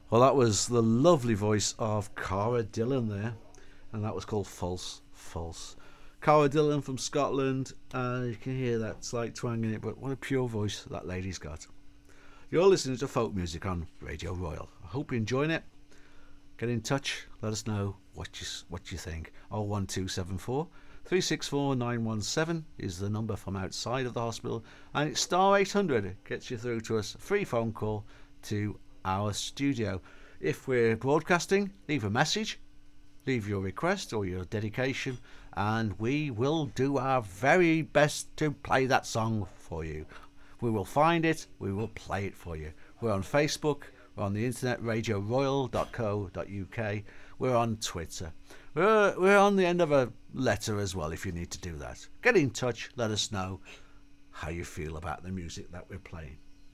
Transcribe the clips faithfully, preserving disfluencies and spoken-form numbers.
Well, that was the lovely voice of Cara Dillon there, and that was called False, False. Cara Dillon from Scotland, uh, you can hear that slight twang in it, but what a pure voice that lady's got. You're listening to folk music on Radio Royal. I hope you're enjoying it. Get in touch, let us know what you what you think. oh one two seven four, three six four, nine one seven is the number from outside of the hospital, and it's star eight hundred. It gets you through to us, a free phone call to our studio. If we're broadcasting, leave a message, leave your request or your dedication, and we will do our very best to play that song for you. We will find it, we will play it for you. We're on Facebook, we're on the internet, radio royal dot co dot uk, we're on Twitter, we're, we're on the end of a letter as well if you need to do that. Get in touch, let us know how you feel about the music that we're playing.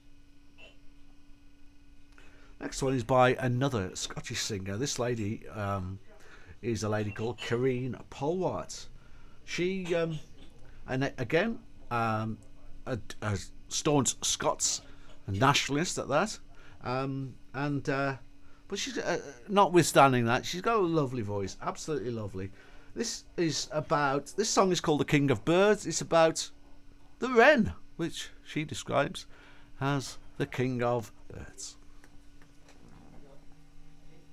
Next one is by another Scottish singer. This lady um, is a lady called Karine Polwart. She, um, and again, um, a, a staunch Scots nationalist at that, um, and uh, but she's uh, notwithstanding that, she's got a lovely voice, absolutely lovely. This is about. This song is called "The King of Birds." It's about the wren, which she describes as the king of birds.